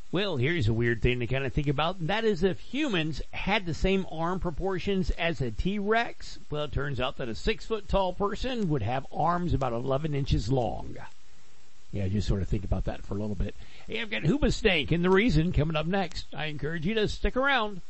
Well, here's a weird thing to kind of think about, and that is if humans had the same arm proportions as a T-Rex, well, it turns out that a 6-foot-tall person would have arms about 11 inches long. Yeah, just sort of think about that for a little bit. Hey, I've got Hoobastank and the Reason coming up next. I encourage you to stick around.